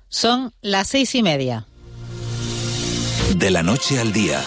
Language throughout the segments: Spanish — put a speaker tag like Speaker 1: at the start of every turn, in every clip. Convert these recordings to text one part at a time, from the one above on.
Speaker 1: Son las 6:30.
Speaker 2: De la noche al día,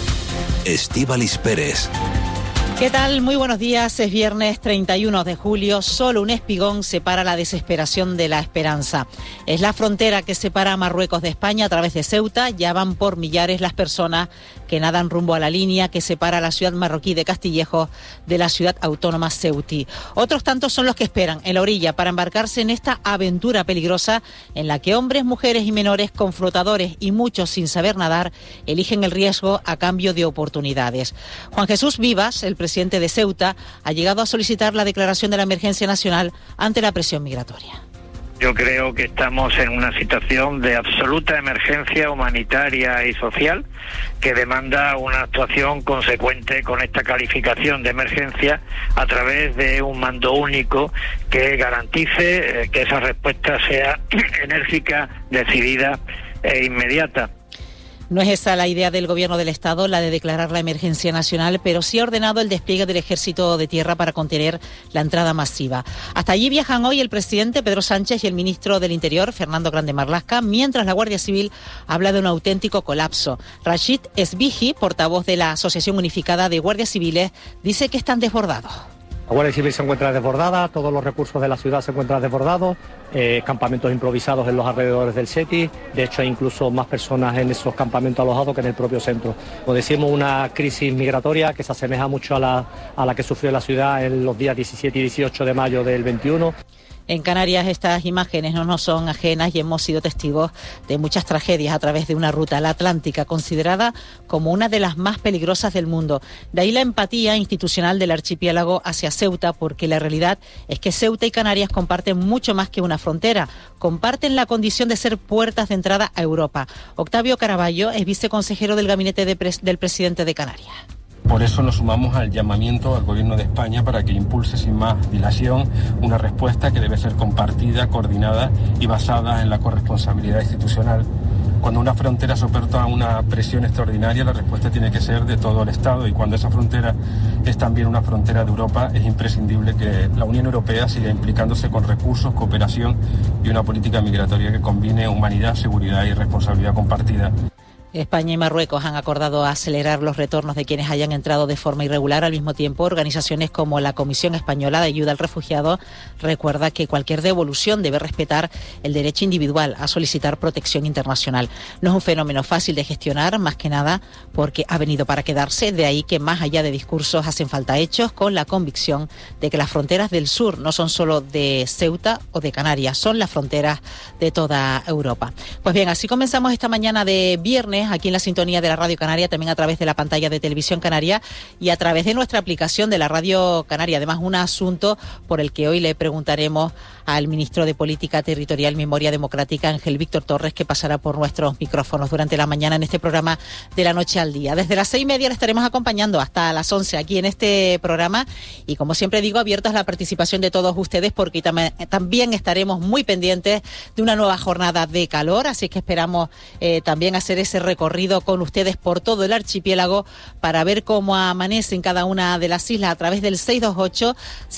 Speaker 2: Estíbaliz Pérez.
Speaker 1: ¿Qué tal? Muy buenos días. Es viernes 31 de julio. Solo un espigón separa la desesperación de la esperanza. Es la frontera que separa a Marruecos de España a través de Ceuta. Ya van por millares las personas que nadan rumbo a la línea que separa la ciudad marroquí de Castillejo de la ciudad autónoma ceutí. Otros tantos son los que esperan en la orilla para embarcarse en esta aventura peligrosa en la que hombres, mujeres y menores con flotadores y muchos sin saber nadar eligen el riesgo a cambio de oportunidades. Juan Jesús Vivas, el presidente de Ceuta, ha llegado a solicitar la declaración de la emergencia nacional ante la presión migratoria.
Speaker 3: Yo creo que estamos en una situación de absoluta emergencia humanitaria y social que demanda una actuación consecuente con esta calificación de emergencia a través de un mando único que garantice que esa respuesta sea enérgica, decidida e inmediata.
Speaker 1: No es esa la idea del Gobierno del Estado, la de declarar la emergencia nacional, pero sí ha ordenado el despliegue del Ejército de Tierra para contener la entrada masiva. Hasta allí viajan hoy el presidente Pedro Sánchez y el ministro del Interior, Fernando Grande Marlaska, mientras la Guardia Civil habla de un auténtico colapso. Rachid Esbiji, portavoz de la Asociación Unificada de Guardias Civiles, dice que están desbordados.
Speaker 4: La Guardia Civil se encuentra desbordada, todos los recursos de la ciudad se encuentran desbordados, campamentos improvisados en los alrededores del SETI, de hecho hay incluso más personas en esos campamentos alojados que en el propio centro. Como decimos, una crisis migratoria que se asemeja mucho a la que sufrió la ciudad en los días 17 y 18 de mayo del 21.
Speaker 1: En Canarias estas imágenes no nos son ajenas y hemos sido testigos de muchas tragedias a través de una ruta, la Atlántica, considerada como una de las más peligrosas del mundo. De ahí la empatía institucional del archipiélago hacia Ceuta, porque la realidad es que Ceuta y Canarias comparten mucho más que una frontera, comparten la condición de ser puertas de entrada a Europa. Octavio Caraballo es viceconsejero del gabinete del presidente de Canarias.
Speaker 5: Por eso nos sumamos al llamamiento al Gobierno de España para que impulse sin más dilación una respuesta que debe ser compartida, coordinada y basada en la corresponsabilidad institucional. Cuando una frontera soporta una presión extraordinaria, la respuesta tiene que ser de todo el Estado, y cuando esa frontera es también una frontera de Europa, es imprescindible que la Unión Europea siga implicándose con recursos, cooperación y una política migratoria que combine humanidad, seguridad y responsabilidad compartida.
Speaker 1: España y Marruecos han acordado acelerar los retornos de quienes hayan entrado de forma irregular. Al mismo tiempo, organizaciones como la Comisión Española de Ayuda al Refugiado recuerda que cualquier devolución debe respetar el derecho individual a solicitar protección internacional. No es un fenómeno fácil de gestionar, más que nada porque ha venido para quedarse. De ahí que más allá de discursos hacen falta hechos, con la convicción de que las fronteras del sur no son solo de Ceuta o de Canarias, son las fronteras de toda Europa. Pues bien, así comenzamos esta mañana de viernes, aquí en la sintonía de la Radio Canaria, también a través de la pantalla de Televisión Canaria y a través de nuestra aplicación de la Radio Canaria. Además, un asunto por el que hoy le preguntaremos al ministro de Política Territorial, Memoria Democrática, Ángel Víctor Torres, que pasará por nuestros micrófonos durante la mañana en este programa de la noche al día. Desde las 6:30 le estaremos acompañando hasta las 11 aquí en este programa y, como siempre digo, abiertas a la participación de todos ustedes, porque también estaremos muy pendientes de una nueva jornada de calor, así que esperamos también hacer ese recorrido con ustedes por todo el archipiélago para ver cómo amanece en cada una de las islas a través del 628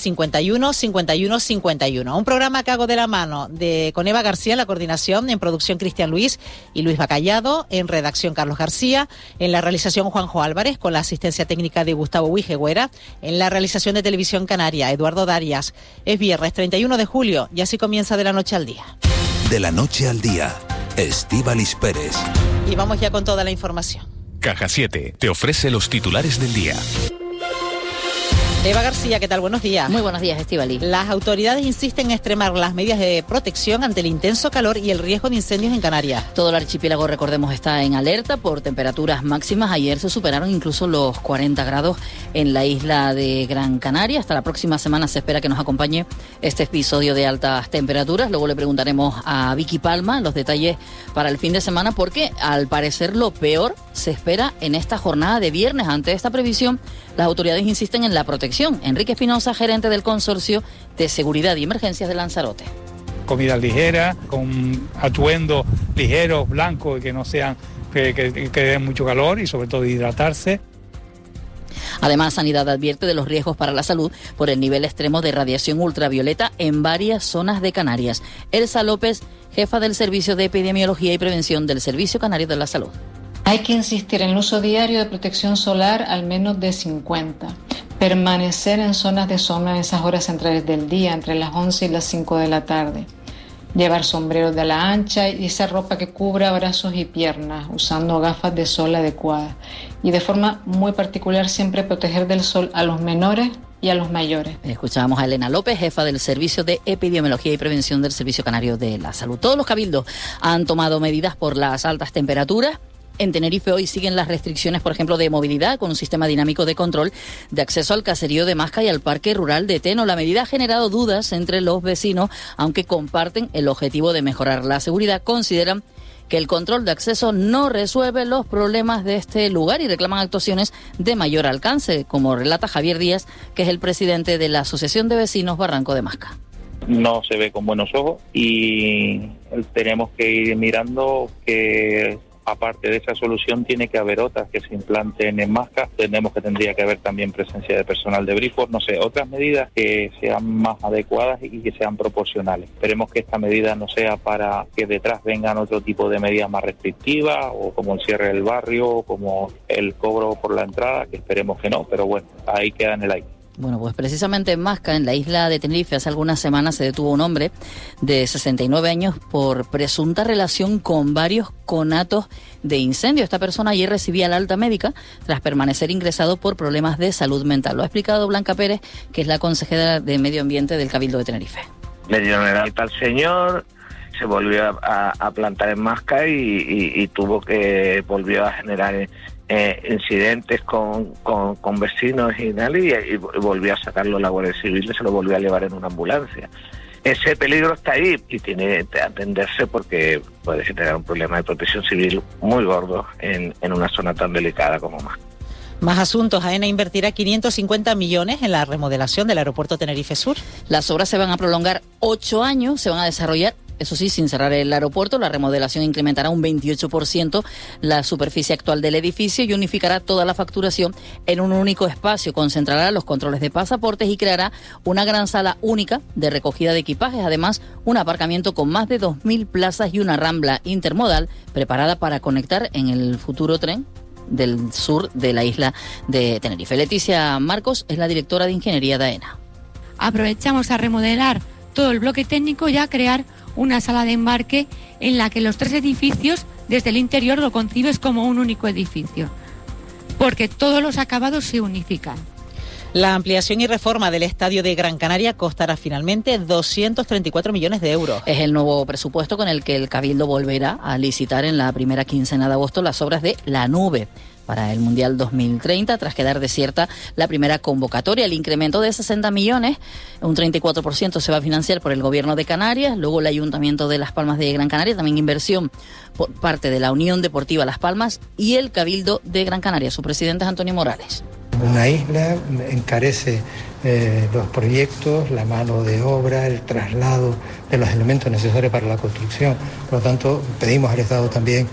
Speaker 1: 51 51 51. Un programa que hago de la mano con Eva García en la coordinación, en producción Cristian Luis y Luis Bacallado, en redacción Carlos García, en la realización Juanjo Álvarez, con la asistencia técnica de Gustavo Huijegüera, en la realización de Televisión Canaria, Eduardo Darias. Es viernes 31 de julio y así comienza De la Noche al Día.
Speaker 2: De la Noche al Día, Estíbaliz Pérez.
Speaker 1: Y vamos ya con toda la información.
Speaker 2: Caja 7 te ofrece los titulares del día.
Speaker 1: Eva García, ¿qué tal? Buenos días.
Speaker 6: Muy buenos días, Estíbaliz.
Speaker 1: Las autoridades insisten en extremar las medidas de protección ante el intenso calor y el riesgo de incendios en Canarias.
Speaker 6: Todo el archipiélago, recordemos, está en alerta por temperaturas máximas. Ayer se superaron incluso los 40 grados en la isla de Gran Canaria. Hasta la próxima semana se espera que nos acompañe este episodio de altas temperaturas. Luego le preguntaremos a Vicky Palma los detalles para el fin de semana, porque al parecer lo peor se espera en esta jornada de viernes. Ante esta previsión, las autoridades insisten en la protección. Enrique Espinosa, gerente del Consorcio de Seguridad y Emergencias de Lanzarote.
Speaker 7: Comida ligera, con atuendos ligeros, blancos, y que no sean que den mucho calor, y sobre todo hidratarse.
Speaker 6: Además, Sanidad advierte de los riesgos para la salud por el nivel extremo de radiación ultravioleta en varias zonas de Canarias. Elsa López, jefa del Servicio de Epidemiología y Prevención del Servicio Canario de la Salud.
Speaker 8: Hay que insistir en el uso diario de protección solar al menos de 50. Permanecer en zonas de sombra en esas horas centrales del día, entre las 11 y las 5 de la tarde. Llevar sombreros de ala ancha y esa ropa que cubra brazos y piernas, usando gafas de sol adecuadas. Y de forma muy particular siempre proteger del sol a los menores y a los mayores.
Speaker 6: Escuchábamos a Elena López, jefa del Servicio de Epidemiología y Prevención del Servicio Canario de la Salud. Todos los cabildos han tomado medidas por las altas temperaturas. En Tenerife hoy siguen las restricciones, por ejemplo, de movilidad con un sistema dinámico de control de acceso al caserío de Masca y al Parque Rural de Teno. La medida ha generado dudas entre los vecinos, aunque comparten el objetivo de mejorar la seguridad. Consideran que el control de acceso no resuelve los problemas de este lugar y reclaman actuaciones de mayor alcance, como relata Javier Díaz, que es el presidente de la Asociación de Vecinos Barranco de Masca.
Speaker 9: No se ve con buenos ojos y tenemos que ir mirando que aparte de esa solución tiene que haber otras que se implanten en Masca. Tendría que haber también presencia de personal de Brifor, no sé, otras medidas que sean más adecuadas y que sean proporcionales. Esperemos que esta medida no sea para que detrás vengan otro tipo de medidas más restrictivas, o como el cierre del barrio, o como el cobro por la entrada, que esperemos que no, pero bueno, ahí queda en el aire.
Speaker 6: Bueno, pues precisamente en Masca, en la isla de Tenerife, hace algunas semanas se detuvo un hombre de 69 años por presunta relación con varios conatos de incendio. Esta persona ayer recibía la alta médica tras permanecer ingresado por problemas de salud mental. Lo ha explicado Blanca Pérez, que es la consejera de Medio Ambiente del Cabildo de Tenerife.
Speaker 3: Le dieron el alta al señor, se volvió a plantar en Masca y volvió a generar incidentes con vecinos y tal, y volvió a sacarlo la Guardia Civil y se lo volvió a llevar en una ambulancia. Ese peligro está ahí y tiene que atenderse porque puede generar un problema de protección civil muy gordo en una zona tan delicada como Masca.
Speaker 1: Más asuntos. AENA invertirá 550 millones en la remodelación del aeropuerto Tenerife Sur.
Speaker 6: Las obras se van a prolongar 8 años, se van a desarrollar, eso sí, sin cerrar el aeropuerto. La remodelación incrementará un 28% la superficie actual del edificio y unificará toda la facturación en un único espacio. Concentrará los controles de pasaportes y creará una gran sala única de recogida de equipajes. Además, un aparcamiento con más de 2.000 plazas y una rambla intermodal preparada para conectar en el futuro tren del sur de la isla de Tenerife. Leticia Marcos es la directora de Ingeniería de AENA.
Speaker 10: Aprovechamos a remodelar todo el bloque técnico y a crear una sala de embarque en la que los 3 edificios desde el interior lo concibes como un único edificio, porque todos los acabados se unifican.
Speaker 1: La ampliación y reforma del estadio de Gran Canaria costará finalmente 234 millones de euros.
Speaker 6: Es el nuevo presupuesto con el que el Cabildo volverá a licitar en la primera quincena de agosto las obras de La Nube para el Mundial 2030, tras quedar desierta la primera convocatoria. El incremento de 60 millones, un 34% se va a financiar por el Gobierno de Canarias, luego el Ayuntamiento de Las Palmas de Gran Canaria, también inversión por parte de la Unión Deportiva Las Palmas y el Cabildo de Gran Canaria. Su presidente es Antonio Morales.
Speaker 11: Una isla encarece los proyectos, la mano de obra, el traslado de los elementos necesarios para la construcción. Por lo tanto, pedimos al Estado también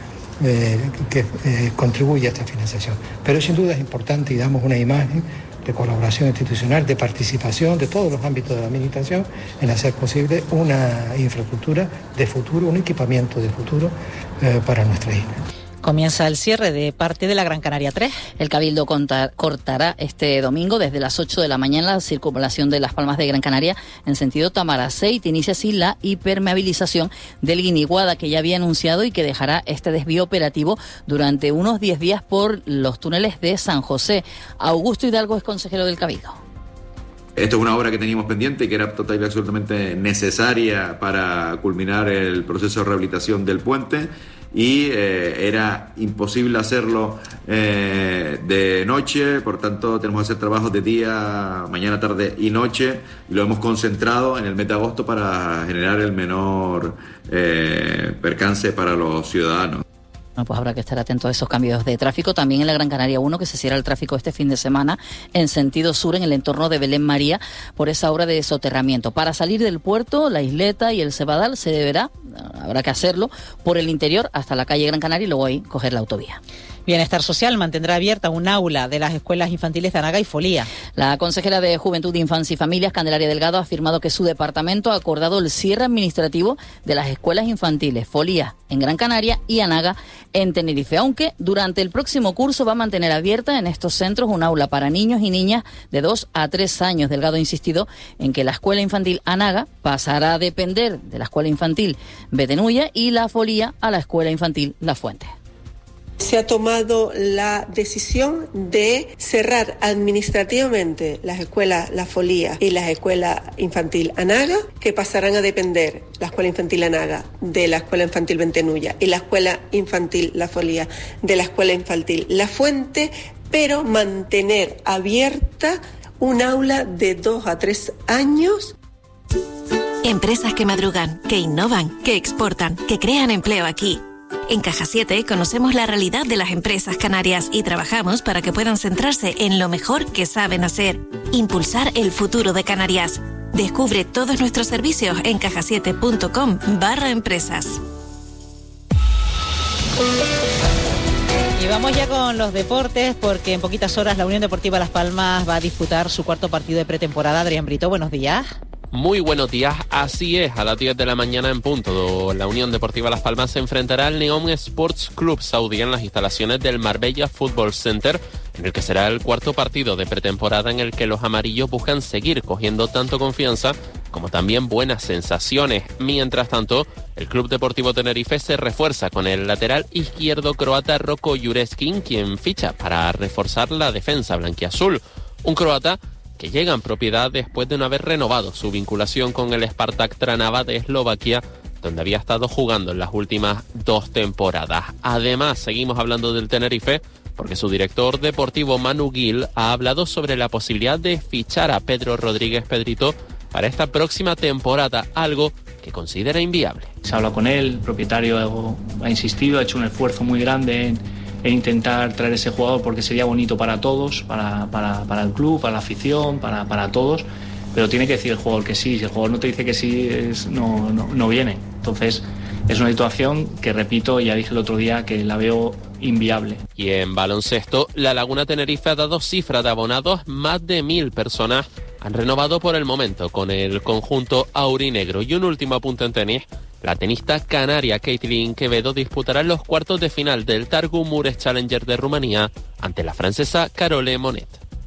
Speaker 11: que contribuya a esta financiación. Pero sin duda es importante y damos una imagen de colaboración institucional, de participación de todos los ámbitos de la administración en hacer posible una infraestructura de futuro, un equipamiento de futuro para nuestra isla.
Speaker 1: Comienza el cierre de parte de la Gran Canaria 3.
Speaker 6: El Cabildo cortará este domingo desde las 8 de la mañana la circunvalación de Las Palmas de Gran Canaria en sentido Tamaraceit. Inicia así la hipermeabilización del Guiniguada, que ya había anunciado y que dejará este desvío operativo durante unos 10 días por los túneles de San José. Augusto Hidalgo es consejero del Cabildo.
Speaker 12: Esto es una obra que teníamos pendiente y que era total y absolutamente necesaria para culminar el proceso de rehabilitación del puente. Y era imposible hacerlo de noche, por tanto tenemos que hacer trabajos de día, mañana, tarde y noche, y lo hemos concentrado en el mes de agosto para generar el menor percance para los ciudadanos.
Speaker 6: Bueno, pues habrá que estar atento a esos cambios de tráfico. También en la Gran Canaria 1, que se cierra el tráfico este fin de semana en sentido sur en el entorno de Belén María por esa obra de soterramiento. Para salir del puerto, la isleta y el Cebadal habrá que hacerlo por el interior hasta la calle Gran Canaria y luego ahí coger la autovía.
Speaker 1: Bienestar Social mantendrá abierta un aula de las escuelas infantiles de Anaga y Folía.
Speaker 6: La consejera de Juventud, Infancia y Familias, Candelaria Delgado, ha afirmado que su departamento ha acordado el cierre administrativo de las escuelas infantiles Folía en Gran Canaria y Anaga en Tenerife, aunque durante el próximo curso va a mantener abierta en estos centros un aula para niños y niñas de 2 a 3 años. Delgado ha insistido en que la escuela infantil Anaga pasará a depender de la escuela infantil Betenulla y la Folía a la escuela infantil La Fuente.
Speaker 13: Se ha tomado la decisión de cerrar administrativamente las escuelas La Folía y la escuela infantil Anaga, que pasarán a depender la escuela infantil Anaga de la escuela infantil Betenulla y la escuela infantil La Folía de la escuela infantil La Fuente, pero mantener abierta un aula de 2 a 3 años.
Speaker 14: Empresas que madrugan, que innovan, que exportan, que crean empleo aquí. En Caja 7 conocemos la realidad de las empresas canarias y trabajamos para que puedan centrarse en lo mejor que saben hacer, impulsar el futuro de Canarias. Descubre todos nuestros servicios en cajasiete.com/empresas.
Speaker 1: Y vamos ya con los deportes, porque en poquitas horas la Unión Deportiva Las Palmas va a disputar su cuarto partido de pretemporada. Adrián Brito, buenos días.
Speaker 15: Muy buenos días, así es, a las 10 de la mañana en punto. La Unión Deportiva Las Palmas se enfrentará al Neom Sports Club Saudí en las instalaciones del Marbella Football Center, en el que será el cuarto partido de pretemporada en el que los amarillos buscan seguir cogiendo tanto confianza como también buenas sensaciones. Mientras tanto, el Club Deportivo Tenerife se refuerza con el lateral izquierdo croata Roko Jureskin, quien ficha para reforzar la defensa blanquiazul. Un croata que llega en propiedad después de no haber renovado su vinculación con el Spartak Trnava de Eslovaquia, donde había estado jugando en las últimas 2 temporadas. Además, seguimos hablando del Tenerife, porque su director deportivo Manu Gil ha hablado sobre la posibilidad de fichar a Pedro Rodríguez Pedrito para esta próxima temporada, algo que considera inviable.
Speaker 16: Se habla con él, el propietario ha insistido, ha hecho un esfuerzo muy grande en intentar traer ese jugador porque sería bonito para todos, para el club, para la afición, para todos, pero tiene que decir el jugador que sí. Si el jugador no te dice que sí, no viene. Entonces es una situación que, repito, ya dije el otro día, que la veo inviable.
Speaker 15: Y en baloncesto, la Laguna Tenerife ha dado cifra de abonados. Más de 1.000 personas han renovado por el momento con el conjunto aurinegro. Y un último apunte en tenis. La tenista canaria Caitlin Quevedo disputará los cuartos de final del Targu Mures Challenger de Rumanía ante la francesa Carole Monet.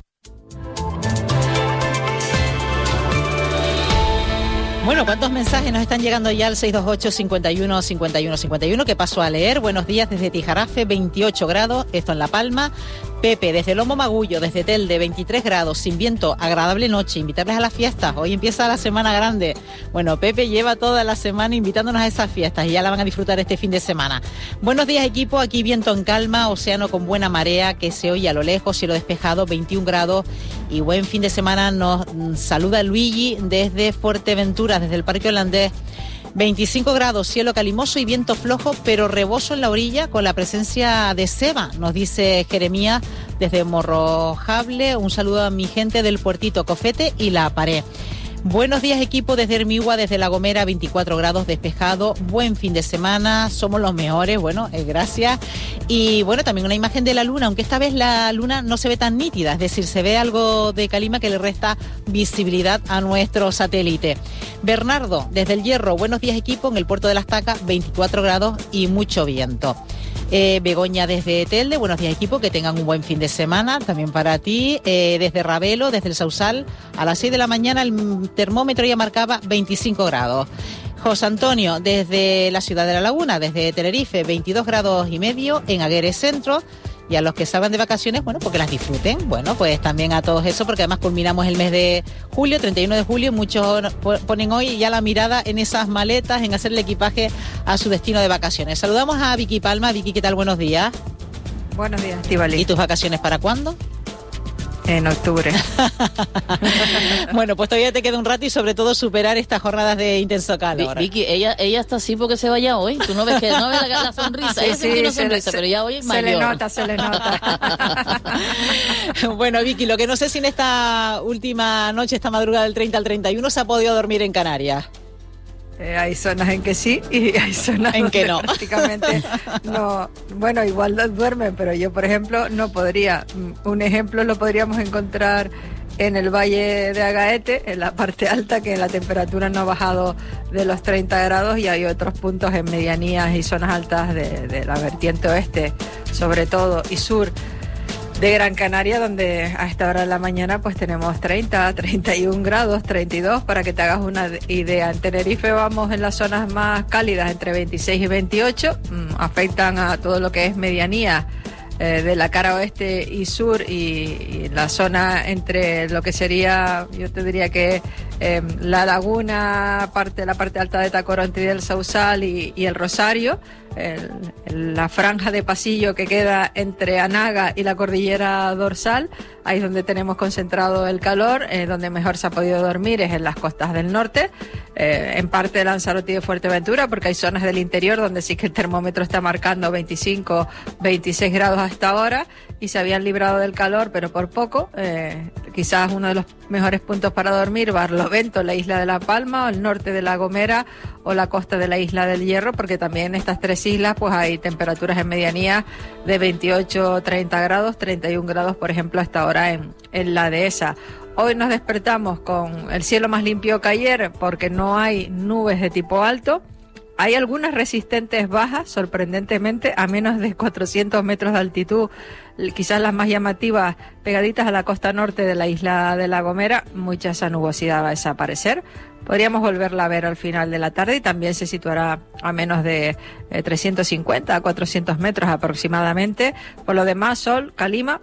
Speaker 1: Bueno, ¿cuántos mensajes nos están llegando ya al 628-51-51-51? Que paso a leer. Buenos días desde Tijarafe, 28 grados, esto en La Palma. Pepe, desde Lomo Magullo, desde Telde, 23 grados, sin viento, agradable noche, invitarles a las fiestas. Hoy empieza la semana grande. Bueno, Pepe lleva toda la semana invitándonos a esas fiestas y ya la van a disfrutar este fin de semana. Buenos días, equipo, aquí viento en calma, océano con buena marea que se oye a lo lejos, cielo despejado, 21 grados y buen fin de semana. Nos saluda Luigi desde Fuerteventura, desde el Parque Holandés. 25 grados, cielo calimoso y viento flojo, pero reboso en la orilla con la presencia de ceba, nos dice Jeremías desde Morrojable. Un saludo a mi gente del Puertito Cofete y La Pared. Buenos días, equipo, desde Hermigua, desde La Gomera, 24 grados, despejado, buen fin de semana, somos los mejores, bueno, gracias. Y bueno, también una imagen de la luna, aunque esta vez la luna no se ve tan nítida, es decir, se ve algo de calima que le resta visibilidad a nuestro satélite. Bernardo, desde El Hierro, buenos días, equipo, en el puerto de Las Tacas, 24 grados y mucho viento. Begoña desde Telde, buenos días, equipo, que tengan un buen fin de semana, también para ti. Desde Ravelo, desde el Sausal, a las 6 de la mañana el termómetro ya marcaba 25 grados. José Antonio, desde la ciudad de La Laguna, desde Tenerife, 22 grados y medio en Agueres Centro. Y a los que salgan de vacaciones, bueno, porque las disfruten. Bueno, pues también a todos eso, porque además culminamos el mes de julio, 31 de julio, muchos ponen hoy ya la mirada en esas maletas, en hacer el equipaje a su destino de vacaciones. Saludamos a Vicky Palma. Vicky, ¿qué tal? Buenos días.
Speaker 17: Buenos días, Estíbaliz.
Speaker 1: ¿Y tus vacaciones para cuándo?
Speaker 17: En octubre.
Speaker 1: Bueno, pues todavía te queda un rato y sobre todo superar estas jornadas de intenso calor.
Speaker 6: Vicky, ella está así porque se vaya hoy. Tú no ves que no ves la sonrisa.
Speaker 17: Sí,
Speaker 6: ella sí, tiene sonrisa, pero ya hoy es mayor.
Speaker 17: Se le nota.
Speaker 1: Bueno, Vicky, lo que no sé si en esta última noche, esta madrugada del 30 al 31, se ha podido dormir en Canarias.
Speaker 17: Hay zonas en que sí y hay zonas
Speaker 1: en que no.
Speaker 17: Prácticamente no. Bueno, igual duermen, pero yo, por ejemplo, no podría. Un ejemplo lo podríamos encontrar en el Valle de Agaete, en la parte alta, que la temperatura no ha bajado de los 30 grados, y hay otros puntos en medianías y zonas altas de la vertiente oeste, sobre todo, y sur de Gran Canaria, donde a esta hora de la mañana pues tenemos 30, 31 grados, 32, para que te hagas una idea. En Tenerife vamos en las zonas más cálidas, entre 26 y 28, afectan a todo lo que es medianía de la cara oeste y sur, y la zona entre lo que sería, yo te diría que la laguna, la parte alta de Tacoronte y del Sausal y el Rosario, la franja de pasillo que queda entre Anaga y la cordillera dorsal, ahí es donde tenemos concentrado el calor. Donde mejor se ha podido dormir es en las costas del norte, en parte de Lanzarote y de Fuerteventura, porque hay zonas del interior donde sí que el termómetro está marcando 25, 26 grados hasta ahora, y se habían librado del calor, pero por poco. Quizás uno de los mejores puntos para dormir, Barlovento, la isla de La Palma, o el norte de La Gomera, o la costa de la isla del Hierro, porque también en estas tres islas pues hay temperaturas en medianía de 28, 30 grados, 31 grados, por ejemplo, hasta ahora en la dehesa. Hoy nos despertamos con el cielo más limpio que ayer, porque no hay nubes de tipo alto. Hay algunas resistentes bajas, sorprendentemente, a menos de 400 metros de altitud, quizás las más llamativas, pegaditas a la costa norte de la isla de La Gomera. Mucha esa nubosidad va a desaparecer. Podríamos volverla a ver al final de la tarde, y también se situará a menos de 350 a 400 metros aproximadamente. Por lo demás, sol, calima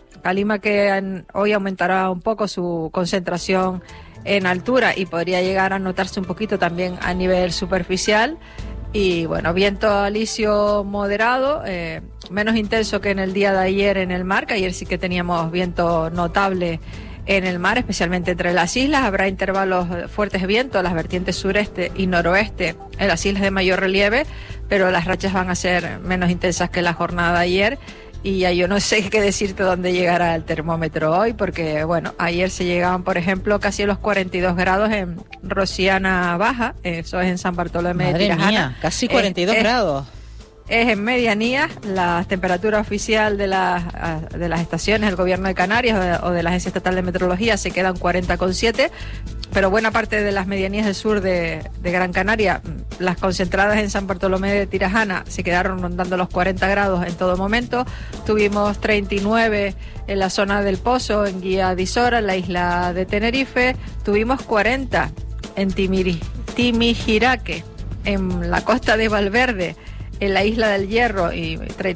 Speaker 17: que hoy aumentará un poco su concentración en altura y podría llegar a notarse un poquito también a nivel superficial. Y bueno, viento alisio moderado, menos intenso que en el día de ayer en el mar, que ayer sí que teníamos viento notable en el mar, especialmente entre las islas. Habrá intervalos fuertes de viento en las vertientes sureste y noroeste en las islas de mayor relieve, pero las rachas van a ser menos intensas que la jornada de ayer. Y ya yo no sé qué decirte dónde llegará el termómetro hoy, porque bueno, ayer se llegaban, por ejemplo, casi a los 42 grados en Rosiana Baja, eso es en San Bartolomé de Tirajana.
Speaker 1: Mía, casi 42 grados.
Speaker 17: Es en medianía. La temperatura oficial de las estaciones del Gobierno de Canarias o de la Agencia Estatal de Meteorología se quedan 40,7, pero buena parte de las medianías del sur de Gran Canaria, las concentradas en San Bartolomé de Tirajana, se quedaron rondando los 40 grados en todo momento. Tuvimos 39 en la zona del Pozo, en Guía de Isora, en la isla de Tenerife. Tuvimos 40 en Timijiraque, en la costa de Valverde, en la isla del Hierro, y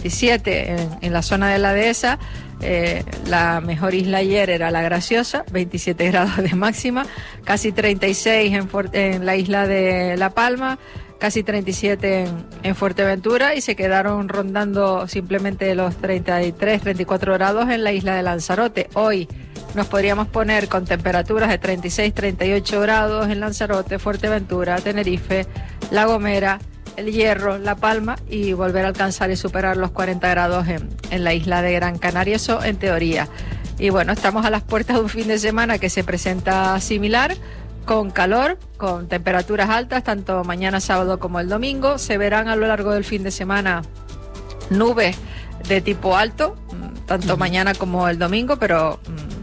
Speaker 17: 37 en la zona de la dehesa. La mejor isla ayer era La Graciosa, 27 grados de máxima, casi 36 en la isla de La Palma, casi 37 en Fuerteventura, y se quedaron rondando simplemente los 33, 34 grados en la isla de Lanzarote. Hoy nos podríamos poner con temperaturas de 36, 38 grados en Lanzarote, Fuerteventura, Tenerife, La Gomera, El Hierro, La Palma, y volver a alcanzar y superar los 40 grados en la isla de Gran Canaria, eso en teoría. Y bueno, estamos a las puertas de un fin de semana que se presenta similar, con calor, con temperaturas altas, tanto mañana sábado como el domingo. Se verán a lo largo del fin de semana nubes de tipo alto, tanto mañana como el domingo, pero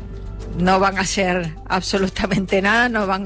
Speaker 17: no van a ser absolutamente nada, no van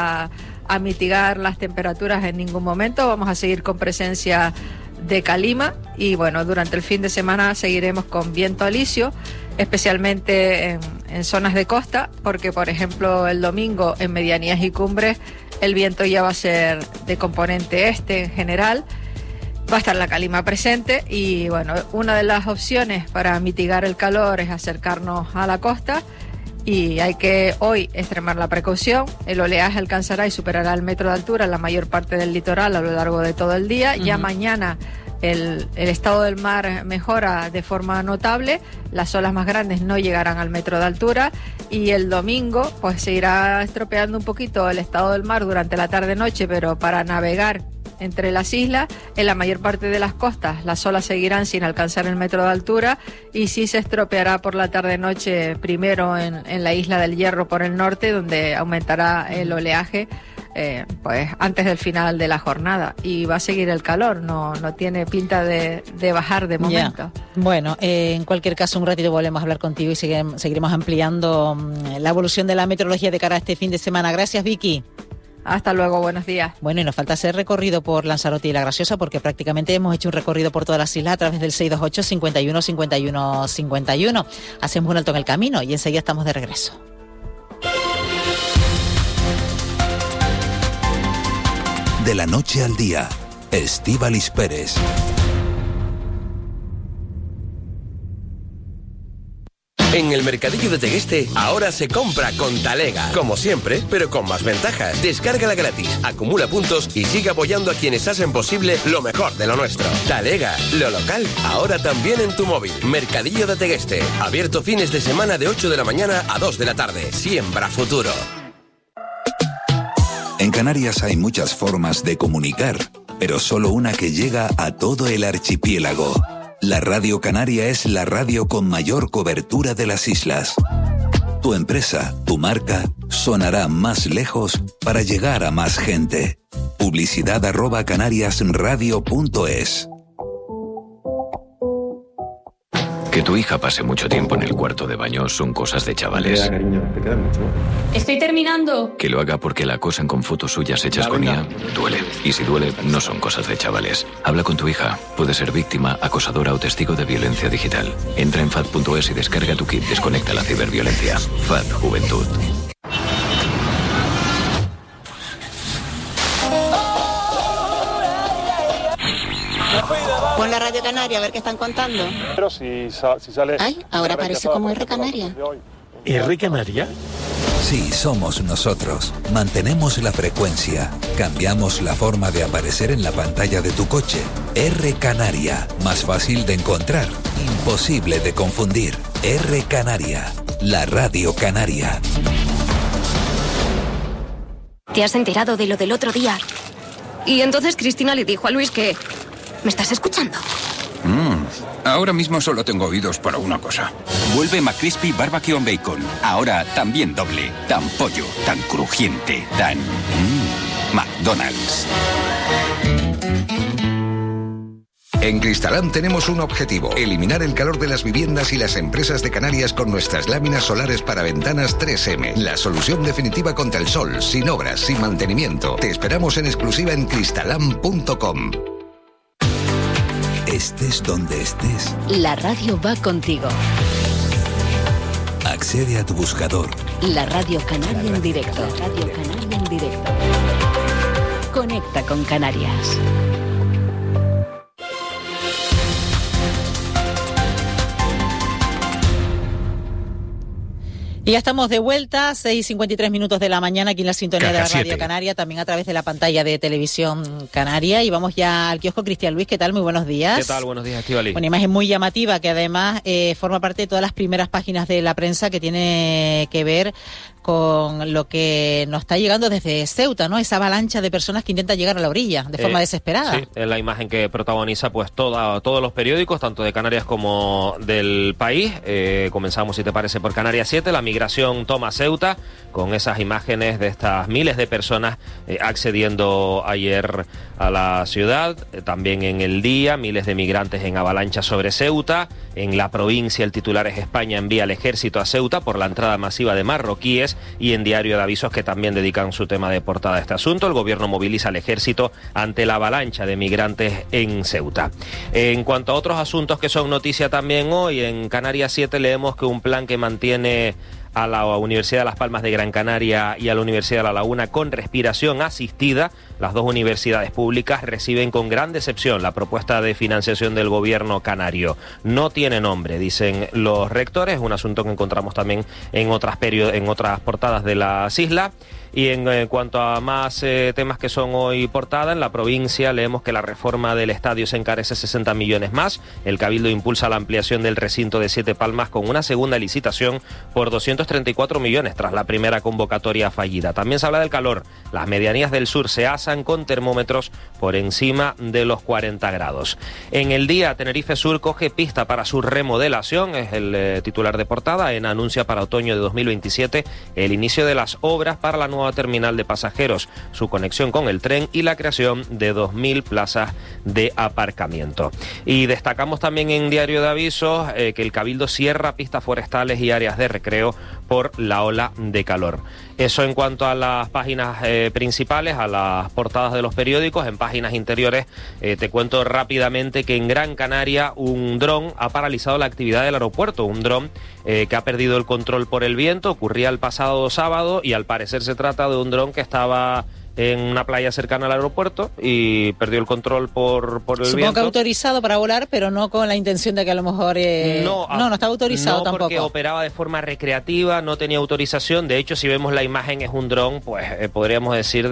Speaker 17: a mitigar las temperaturas en ningún momento. Vamos a seguir con presencia de calima, y bueno, durante el fin de semana seguiremos con viento alisio, especialmente en zonas de costa, porque por ejemplo el domingo en medianías y cumbres el viento ya va a ser de componente este en general. Va a estar la calima presente, y bueno, una de las opciones para mitigar el calor es acercarnos a la costa, y hay que hoy extremar la precaución. El oleaje alcanzará y superará el metro de altura en la mayor parte del litoral a lo largo de todo el día. Ya mañana el estado del mar mejora de forma notable, las olas más grandes no llegarán al metro de altura, y el domingo pues se irá estropeando un poquito el estado del mar durante la tarde-noche, pero para navegar entre las islas, en la mayor parte de las costas las olas seguirán sin alcanzar el metro de altura, y sí se estropeará por la tarde-noche primero en la isla del Hierro por el norte, donde aumentará el oleaje pues antes del final de la jornada, y va a seguir el calor, no tiene pinta de bajar de momento.
Speaker 1: Bueno, en cualquier caso, un ratito volvemos a hablar contigo y seguiremos ampliando la evolución de la meteorología de cara a este fin de semana. Gracias, Vicky.
Speaker 17: Hasta luego, buenos días.
Speaker 1: Bueno, y nos falta hacer recorrido por Lanzarote y La Graciosa, porque prácticamente hemos hecho un recorrido por todas las islas a través del 628 51 51 51. Hacemos un alto en el camino y enseguida estamos de regreso.
Speaker 2: De la noche al día, Estíbaliz Pérez.
Speaker 18: En el Mercadillo de Tegueste ahora se compra con Talega, como siempre, pero con más ventajas. Descárgala gratis, acumula puntos y sigue apoyando a quienes hacen posible lo mejor de lo nuestro. Talega, lo local, ahora también en tu móvil. Mercadillo de Tegueste, abierto fines de semana de 8 de la mañana a 2 de la tarde. Siembra futuro.
Speaker 2: En Canarias hay muchas formas de comunicar, pero solo una que llega a todo el archipiélago. La Radio Canaria es la radio con mayor cobertura de las islas. Tu empresa, tu marca, sonará más lejos para llegar a más gente. Publicidad@canariasradio.es.
Speaker 19: Que tu hija pase mucho tiempo en el cuarto de baño son cosas de chavales.
Speaker 20: Ya, cariño, te queda mucho.
Speaker 21: Estoy terminando.
Speaker 19: Que lo haga porque la acosan con fotos suyas hechas con IA, duele. Y si duele, no son cosas de chavales. Habla con tu hija. Puede ser víctima, acosadora o testigo de violencia digital. Entra en FAD.es y descarga tu kit Desconecta la ciberviolencia. FAD Juventud.
Speaker 22: Pon la Radio Canaria a ver qué están contando.
Speaker 20: Pero si sale...
Speaker 22: Ay, ahora parece como R Canaria.
Speaker 2: ¿R Canaria? Sí, somos nosotros. Mantenemos la frecuencia. Cambiamos la forma de aparecer en la pantalla de tu coche. R Canaria. Más fácil de encontrar. Imposible de confundir. R Canaria. La Radio Canaria.
Speaker 23: ¿Te has enterado de lo del otro día? Y entonces Cristina le dijo a Luis que... ¿Me estás escuchando?
Speaker 24: Ahora mismo solo tengo oídos para una cosa. Vuelve McCrispy Barbecue and Bacon. Ahora también doble. Tan pollo, tan crujiente, tan... McDonald's.
Speaker 25: En Cristalam tenemos un objetivo: eliminar el calor de las viviendas y las empresas de Canarias con nuestras láminas solares para ventanas 3M. La solución definitiva contra el sol, sin obras, sin mantenimiento. Te esperamos en exclusiva en cristalam.com.
Speaker 2: Estés donde estés,
Speaker 6: La radio va contigo.
Speaker 2: accede a tu buscador.
Speaker 6: La Radio Canaria en directo. Radio Canaria en directo. Conecta con Canarias.
Speaker 1: Y ya estamos de vuelta, 6:53 minutos de la mañana aquí en la sintonía de la
Speaker 26: Caja
Speaker 1: Radio
Speaker 26: 7.
Speaker 1: Canaria, también a través de la pantalla de Televisión Canaria. Y vamos ya al kiosco. Cristian Luis, ¿qué tal? Muy buenos días.
Speaker 15: ¿Qué tal? Buenos días, Estíbaliz.
Speaker 1: Una imagen muy llamativa que además forma parte de todas las primeras páginas de la prensa, que tiene que ver con lo que nos está llegando desde Ceuta, ¿no? Esa avalancha de personas que intentan llegar a la orilla de forma desesperada.
Speaker 15: Sí, es la imagen que protagoniza pues todos los periódicos, tanto de Canarias como del país. Comenzamos, si te parece, por Canarias 7. La migración toma Ceuta, con esas imágenes de estas miles de personas accediendo ayer a la ciudad. También en El Día, miles de migrantes en avalancha sobre Ceuta. En La Provincia, el titular es: España envía al ejército a Ceuta por la entrada masiva de marroquíes. Y en Diario de Avisos, que también dedican su tema de portada a este asunto, el gobierno moviliza al ejército ante la avalancha de migrantes en Ceuta. En cuanto a otros asuntos que son noticia también hoy, en Canarias 7 leemos que un plan que mantiene a la Universidad de Las Palmas de Gran Canaria y a la Universidad de La Laguna con respiración asistida. Las dos universidades públicas reciben con gran decepción la propuesta de financiación del gobierno canario. No tiene nombre, dicen los rectores, un asunto que encontramos también en otras portadas de las islas. Y en cuanto a más temas que son hoy portada, en La Provincia leemos que la reforma del estadio se encarece 60 millones más. El Cabildo impulsa la ampliación del recinto de Siete Palmas con una segunda licitación por 234 millones tras la primera convocatoria fallida. También se habla del calor. Las medianías del sur se asan con termómetros por encima de los 40 grados. En El Día, Tenerife Sur coge pista para su remodelación, es el titular de portada. ENA anuncia para otoño de 2027 el inicio de las obras para la nueva
Speaker 4: nueva terminal de pasajeros, su conexión con el tren y la creación de 2.000 plazas de aparcamiento. Y destacamos también en Diario de Avisos que el Cabildo cierra pistas forestales y áreas de recreo por la ola de calor. Eso en cuanto a las páginas principales, a las portadas de los periódicos. En páginas interiores te cuento rápidamente que en Gran Canaria un dron ha paralizado la actividad del aeropuerto. Un dron que ha perdido el control por el viento. Ocurría el pasado sábado y al parecer se trata de un dron que estaba en una playa cercana al aeropuerto y perdió el control por el viento.
Speaker 1: Supongo que autorizado para volar, pero no con la intención de que a lo mejor... No estaba autorizado tampoco.
Speaker 4: No, porque operaba de forma recreativa, no tenía autorización. De hecho, si vemos la imagen, es un dron, pues podríamos decir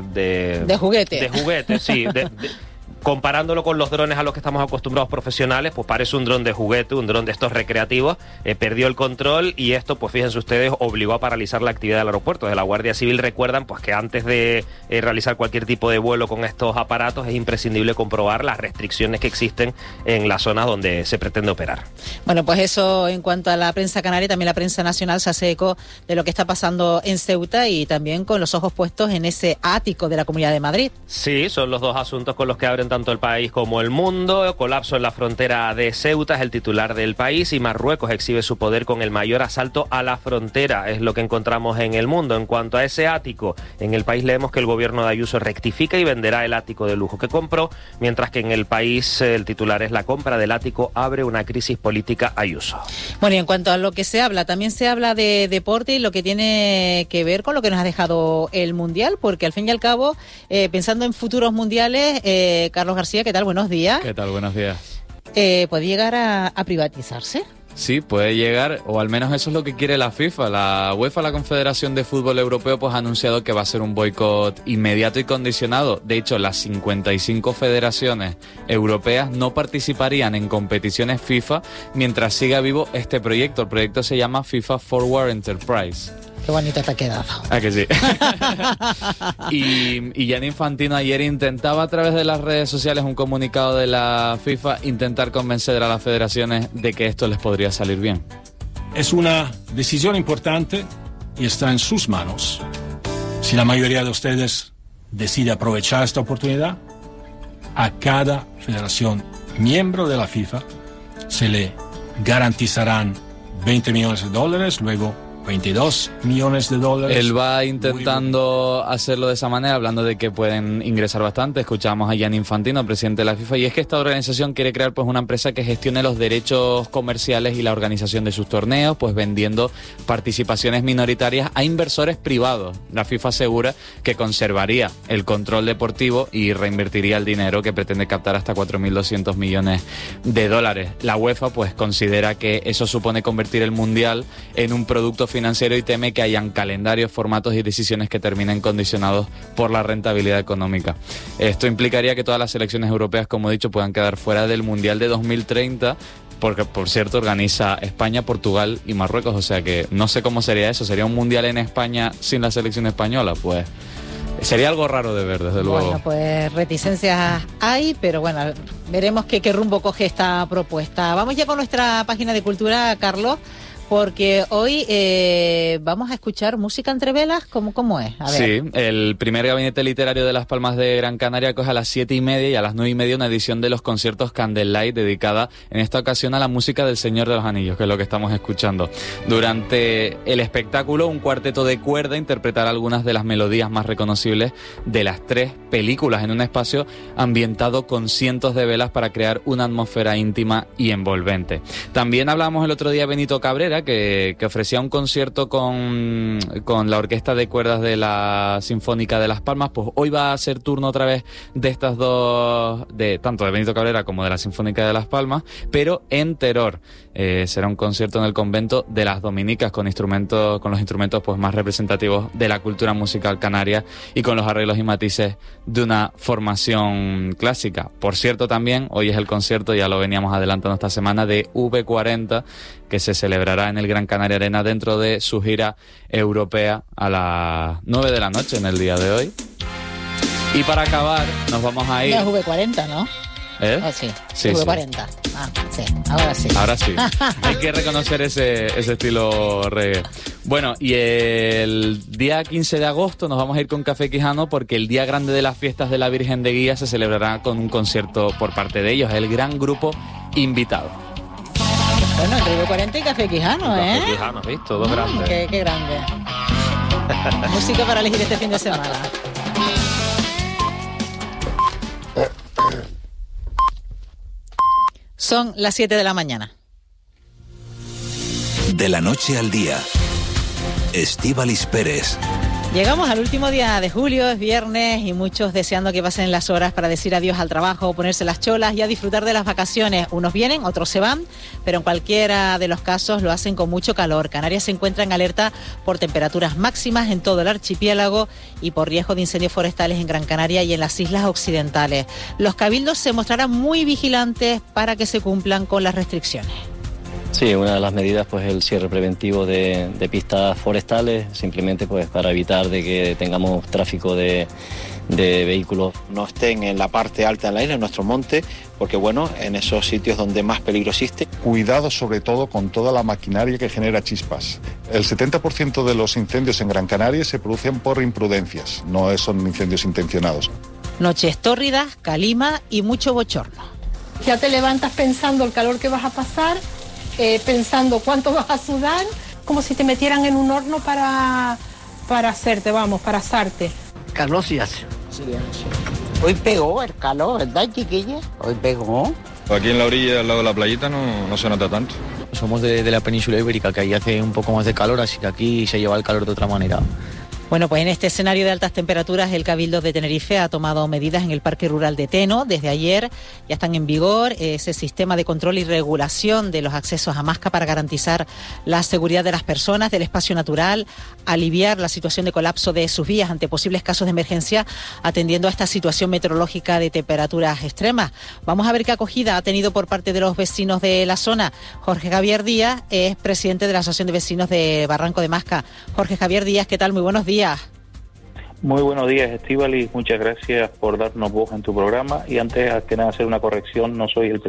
Speaker 1: de juguete.
Speaker 4: De juguete, sí. Comparándolo con los drones a los que estamos acostumbrados profesionales, pues parece un dron de juguete, un dron de estos recreativos. Perdió el control y esto, pues fíjense ustedes, obligó a paralizar la actividad del aeropuerto. De la Guardia Civil recuerdan pues que antes de realizar cualquier tipo de vuelo con estos aparatos es imprescindible comprobar las restricciones que existen en las zonas donde se pretende operar.
Speaker 1: Bueno, pues eso en cuanto a la prensa canaria. También la prensa nacional se hace eco de lo que está pasando en Ceuta y también con los ojos puestos en ese ático de la Comunidad de Madrid.
Speaker 4: Sí, son los dos asuntos con los que abren tanto el país como el mundo. Colapso en la frontera de Ceuta es el titular del país y Marruecos exhibe su poder con el mayor asalto a la frontera, es lo que encontramos en el mundo. En cuanto a ese ático, en el país leemos que el gobierno de Ayuso rectifica y venderá el ático de lujo que compró, mientras que en el país el titular es la compra del ático abre una crisis política Ayuso.
Speaker 1: Bueno, y en cuanto a lo que se habla, también se habla de deporte y lo que tiene que ver con lo que nos ha dejado el Mundial, porque al fin y al cabo, pensando en futuros mundiales, Carlos García, ¿qué tal? Buenos días.
Speaker 5: ¿Qué tal? Buenos días.
Speaker 1: ¿Puede llegar a privatizarse?
Speaker 5: Sí, puede llegar, o al menos eso es lo que quiere la FIFA. La UEFA, la Confederación de Fútbol Europeo, pues ha anunciado que va a ser un boicot inmediato y condicionado. De hecho, las 55 federaciones europeas no participarían en competiciones FIFA mientras siga vivo este proyecto. El proyecto se llama FIFA Forward Enterprise.
Speaker 1: Qué bonito te ha quedado.
Speaker 5: Ah, que sí. y Gianni Infantino ayer intentaba a través de las redes sociales un comunicado de la FIFA intentar convencer a las federaciones de que esto les podría salir bien.
Speaker 7: Es una decisión importante y está en sus manos. Si la mayoría de ustedes decide aprovechar esta oportunidad, a cada federación miembro de la FIFA se le garantizarán $20 millones, luego $22 millones.
Speaker 5: Él va intentando hacerlo de esa manera, hablando de que pueden ingresar bastante. Escuchamos a Gianni Infantino, presidente de la FIFA, y es que esta organización quiere crear pues una empresa que gestione los derechos comerciales y la organización de sus torneos, pues vendiendo participaciones minoritarias a inversores privados. La FIFA asegura que conservaría el control deportivo y reinvertiría el dinero que pretende captar hasta $4.200 millones. La UEFA pues considera que eso supone convertir el Mundial en un producto financiero y teme que hayan calendarios, formatos y decisiones que terminen condicionados por la rentabilidad económica. Esto implicaría que todas las selecciones europeas, como he dicho, puedan quedar fuera del Mundial de 2030, porque, por cierto, organiza España, Portugal y Marruecos, o sea que no sé cómo sería eso. ¿Sería un Mundial en España sin la selección española? Pues sería algo raro de ver, desde luego.
Speaker 1: Bueno, pues reticencias hay, pero bueno, veremos qué rumbo coge esta propuesta. Vamos ya con nuestra página de cultura, Carlos, porque hoy vamos a escuchar música entre velas. ¿Cómo es? A ver.
Speaker 5: Sí, el primer gabinete literario de Las Palmas de Gran Canaria coge a las 7:30 y a las 9:30 una edición de los conciertos Candlelight dedicada en esta ocasión a la música del Señor de los Anillos, que es lo que estamos escuchando. Durante el espectáculo, un cuarteto de cuerda interpretará algunas de las melodías más reconocibles de las 3 películas en un espacio ambientado con cientos de velas para crear una atmósfera íntima y envolvente. También hablamos el otro día de Benito Cabrera, que ofrecía un concierto con la Orquesta de Cuerdas de la Sinfónica de Las Palmas. Pues hoy va a ser turno otra vez de estas dos, tanto de Benito Cabrera como de la Sinfónica de Las Palmas, pero en Teror. Será un concierto en el convento de las Dominicas con los instrumentos pues más representativos de la cultura musical canaria y con los arreglos y matices de una formación clásica. Por cierto, también hoy es el concierto, ya lo veníamos adelantando esta semana, de V40, que se celebrará en el Gran Canaria Arena dentro de su gira europea a las 9 de la noche en el día de hoy. Y para acabar, nos vamos a ir...
Speaker 1: No es V40, ¿no?
Speaker 5: ¿Eh?
Speaker 1: Oh, sí,
Speaker 5: Sí,
Speaker 1: V40. Sí, ahora sí.
Speaker 5: Ahora sí. Hay que reconocer ese estilo reggae. Bueno, y el día 15 de agosto nos vamos a ir con Café Quijano porque el día grande de las fiestas de la Virgen de Guía se celebrará con un concierto por parte de ellos, el gran grupo invitado.
Speaker 1: Bueno, entre V40 y Café Quijano, ¿eh?
Speaker 4: Café Quijano, ¿visto? Dos grandes.
Speaker 1: Qué grande. Música para elegir este fin de semana. Son las 7 de la mañana.
Speaker 2: De la noche al día, Estíbaliz Pérez.
Speaker 1: Llegamos al último día de julio, es viernes y muchos deseando que pasen las horas para decir adiós al trabajo, ponerse las cholas y a disfrutar de las vacaciones. Unos vienen, otros se van, pero en cualquiera de los casos lo hacen con mucho calor. Canarias se encuentra en alerta por temperaturas máximas en todo el archipiélago y por riesgo de incendios forestales en Gran Canaria y en las islas occidentales. Los cabildos se mostrarán muy vigilantes para que se cumplan con las restricciones.
Speaker 3: Sí, una de las medidas pues el cierre preventivo de pistas forestales, simplemente pues para evitar de que tengamos tráfico de vehículos.
Speaker 8: No estén en la parte alta de la isla, en nuestro monte, porque bueno, en esos sitios donde más peligro existe.
Speaker 9: Cuidado sobre todo con toda la maquinaria que genera chispas. El 70% de los incendios en Gran Canaria se producen por imprudencias, no son incendios intencionados.
Speaker 1: Noches tórridas, calima y mucho bochorno.
Speaker 10: Ya te levantas pensando el calor que vas a pasar, pensando cuánto vas a sudar, como si te metieran en un horno para hacerte, para asarte.
Speaker 11: Calor sí hace. Sí. Hoy pegó el calor, ¿verdad, chiquilla? Hoy pegó.
Speaker 26: Aquí en la orilla, al lado de la playita, no se nota tanto.
Speaker 27: Somos de la península ibérica, que ahí hace un poco más de calor, así que aquí se lleva el calor de otra manera.
Speaker 1: Bueno, pues en este escenario de altas temperaturas, el Cabildo de Tenerife ha tomado medidas en el Parque Rural de Teno. Desde ayer ya están en vigor ese sistema de control y regulación de los accesos a Masca para garantizar la seguridad de las personas, del espacio natural, aliviar la situación de colapso de sus vías ante posibles casos de emergencia, atendiendo a esta situación meteorológica de temperaturas extremas. Vamos a ver qué acogida ha tenido por parte de los vecinos de la zona. Jorge Javier Díaz es presidente de la Asociación de Vecinos de Barranco de Masca. Jorge Javier Díaz, ¿qué tal? Muy buenos días.
Speaker 28: Muy buenos días, Estíbaliz, muchas gracias por darnos voz en tu programa y antes que nada hacer una corrección, no soy el